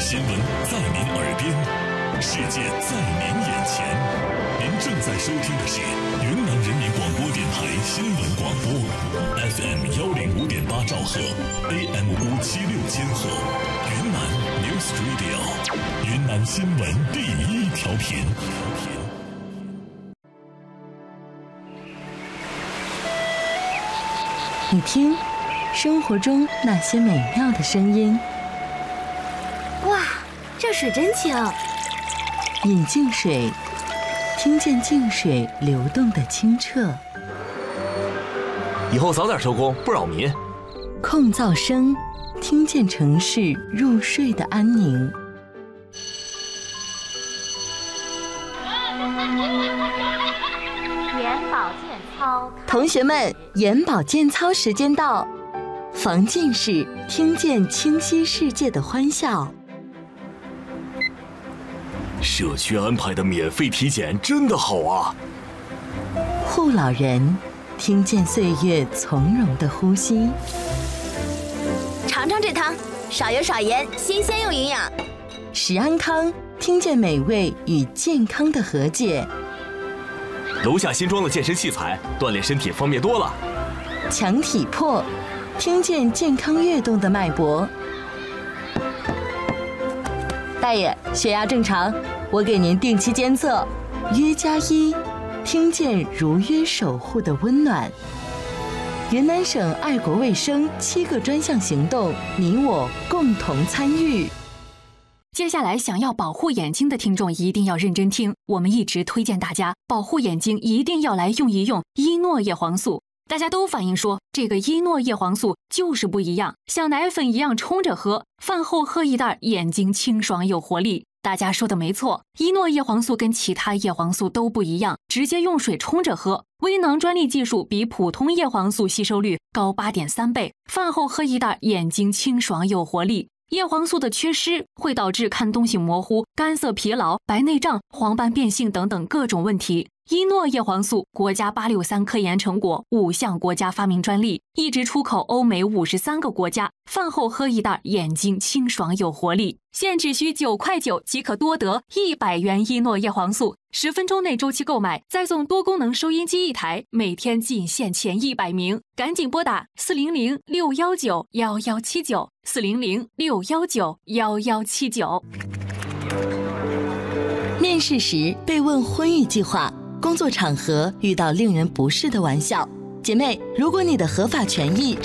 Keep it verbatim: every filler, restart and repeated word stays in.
新闻在您耳边，世界在您眼前。您正在收听的是云南人民广播电台新闻广播 ，F M 幺零五点八兆赫 ，A M 五七六千赫，云南 News Radio， 云南新闻第一调频。 你听，生活中那些美妙的声音。 哇，这水真清！ 饮净水，听见净水流动的清澈。 以后早点收工，不扰民。 控噪声，听见城市入睡的安宁。 眼保健操， 同学们，眼保健操时间到。防近视，听见清晰世界的欢笑。 社区安排的免费体检真的好啊！ 护老人，听见岁月从容的呼吸。 尝尝这汤，少油少盐，新鲜又营养。 食安康，听见美味与健康的和解。 楼下新装的健身器材，锻炼身体方便多了。 强体魄，听见健康跃动的脉搏。大爷，血压正常，我给您定期监测。约加一，听见如约守护的温暖。云南省爱国卫生七个专项行动，你我共同参与。 接下来想要保护眼睛的听众一定要认真听，我们一直推荐大家保护眼睛一定要来用一用伊诺叶黄素。大家都反映说这个伊诺叶黄素就是不一样，像奶粉一样冲着喝，饭后喝一袋，眼睛清爽有活力。大家说的没错，伊诺叶黄素跟其他叶黄素都不一样，直接用水冲着喝。微囊专利技术比普通叶黄素吸收率高 八点三 倍，饭后喝一袋，眼睛清爽有活力。叶黄素的缺失会导致看东西模糊、干涩疲劳、白内障、黄斑变性等等各种问题。伊诺叶黄素国家八六三科研成果，五项国家发明专利，一直出口欧美五十三个国家。饭后喝一袋，眼睛清爽有活力。现只需九块九即可多得一百元伊诺叶黄素，十分钟内周期购买，再送多功能收音机一台，每天仅限前一百名，赶紧拨打四零零六幺九幺幺七九四零零六幺九幺幺七九。 面试时被问婚育计划，工作场合遇到令人不适的玩笑，姐妹，如果你的合法权益